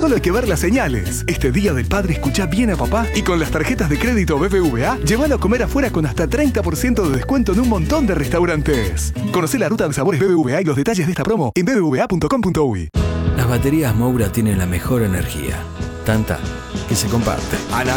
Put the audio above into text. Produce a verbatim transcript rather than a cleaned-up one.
Solo hay que ver las señales. Este Día del Padre escucha bien a papá y con las tarjetas de crédito B B V A, llévalo a comer afuera con hasta treinta por ciento de descuento en un montón de restaurantes. Conocé la ruta de sabores B B V A y los detalles de esta promo en b b v a punto com punto u y. Las baterías Moura tienen la mejor energía. Tanta que se comparte. Ana